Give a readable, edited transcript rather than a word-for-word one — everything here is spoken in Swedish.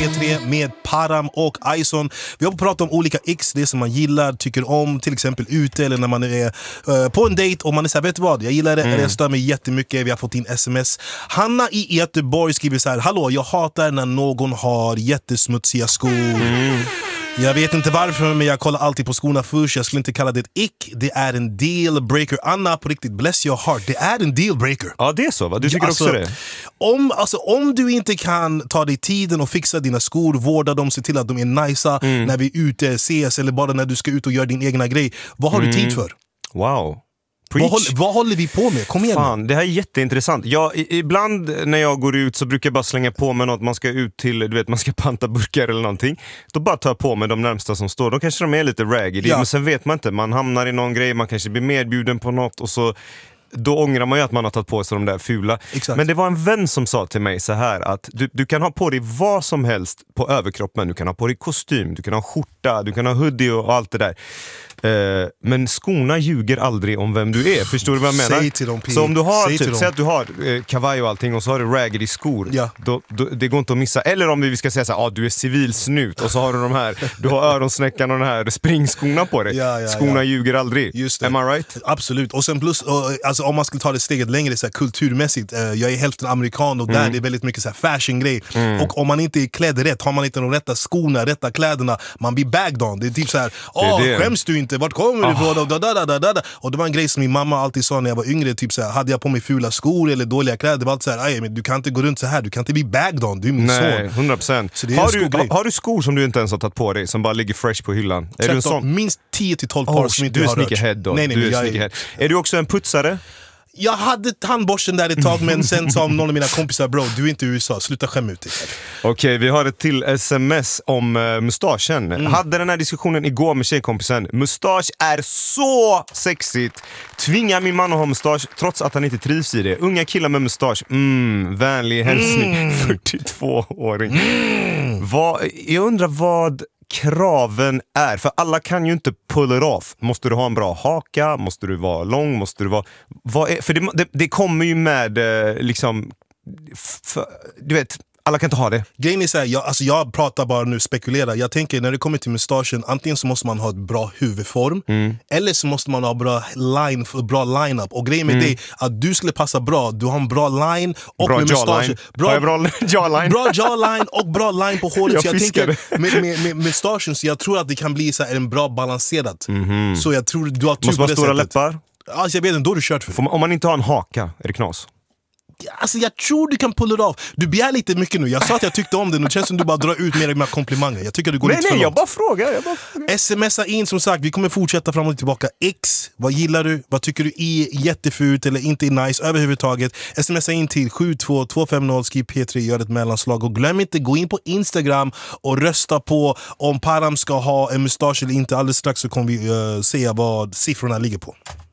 P3 med Param och Ison. Vi har pratat om olika x, det som man gillar, tycker om, till exempel ute eller när man är på en dejt och man är såhär, vet du vad, jag gillar det, eller jag stör mig jättemycket. Vi har fått in sms. Hanna i Göteborg skriver så här: hallå, jag hatar när någon har jättesmutsiga skor. Jag vet inte varför, men jag kollar alltid på skorna först. Jag skulle inte kalla det ett ick. Det är en dealbreaker. Anna, på riktigt, bless your heart. Det är en dealbreaker. Ja, det är så, va? Du tycker också det? Om du inte kan ta dig tiden och fixa dina skor, vårda dem, se till att de är nice när vi är ute, ses eller bara när du ska ut och göra din egna grej. Vad har du tid för? Wow. Vad håller vi på med? Kom igen. Fan, det här är jätteintressant. Ibland när jag går ut så brukar jag bara slänga på mig något. Man ska ut till, du vet, man ska panta burkar eller någonting. Då bara tar jag på mig de närmsta som står. Då kanske de är lite raggedy, men sen vet man inte. Man hamnar i någon grej, man kanske blir medbjuden på något och så... Då ångrar man ju att man har tagit på sig de där fula. Exakt. Men det var en vän som sa till mig så här att du kan ha på dig vad som helst på överkroppen. Du kan ha på dig kostym, du kan ha skjorta, du kan ha hoodie och allt det där. Men skorna ljuger aldrig om vem du är. Förstår du vad jag menar? Säg till dem, så om du har, säg att du har kavaj och allting och så har du raggedy skor, då, det går inte att missa. Eller om vi ska säga så här, du är civilsnut och så har du de här, du har öronsnäckan och de här springskorna på dig. Skorna ljuger aldrig. Just det. Am I right? Absolut. Och sen plus, alltså, om man skulle ta det steget längre så här, kulturmässigt, jag är hälften amerikan och där det är väldigt mycket så här fashion-grej. Och om man inte är klädd rätt, har man inte de rätta skorna, rätta kläderna, man blir bagged on. Det är typ så här, skäms du inte? Vart kommer du ifrån? Och det var en grej som min mamma alltid sa när jag var yngre, typ så här, hade jag på mig fula skor eller dåliga kläder, det var alltid så här, men du kan inte gå runt så här, du kan inte bli bagged on, du är min son. 100%. Har du skor som du inte ens har tagit på dig, som bara ligger fresh på hyllan? 13, är du en sån? minst 10-12 par som inte du är har sneakerhead då. Nej, Är du också en putsare? Jag hade tandborsten där ett tag, men sen sa någon av mina kompisar, bro, du är inte i USA, sluta skämma ut dig. Okej, vi har ett till sms om mustaschen. Hade den här diskussionen igår med tjejkompisen. Mustasch är så sexigt. Tvingar min man att ha mustasch trots att han inte trivs i det. Unga killar med mustasch. Vänlig hälsning. 42-åring. Jag undrar vad kraven är, för alla kan ju inte pull it off. Måste du ha en bra haka? Måste du vara lång? Måste du vara... För det kommer ju med liksom... du vet, alla kan inte ha det. Grejen är så här, jag pratar bara nu, spekulerar. Jag tänker när det kommer till mustaschen, antingen så måste man ha ett bra huvudform eller så måste man ha bra line-up. Och grejen med det att du skulle passa bra. Du har en bra line och bra med mustaschen. Bra jawline. Bra jawline och bra line på håret. Jag tänker med mustaschen, så jag tror att det kan bli så här en bra balanserat. Så jag tror du har tur måste på vara det stora sättet. läppar. Alltså jag vet inte, då är du kört för. Om man inte har en haka, är det knas? Alltså jag tror du kan pull it off. Du begär lite mycket nu. Jag sa att jag tyckte om det. Nu känns det som du bara drar ut mer med komplimanger. Jag tycker du går lite för långt. Jag bara frågar. Smsa in, som sagt. Vi kommer fortsätta fram och tillbaka. X, vad gillar du? Vad tycker du är jättefult eller inte är nice överhuvudtaget? Smsa in till 72250, skriv P3, gör ett mellanslag. Och glöm inte, gå in på Instagram och rösta på om Param ska ha en mustasch eller inte. Alldeles strax så kommer vi se vad siffrorna ligger på.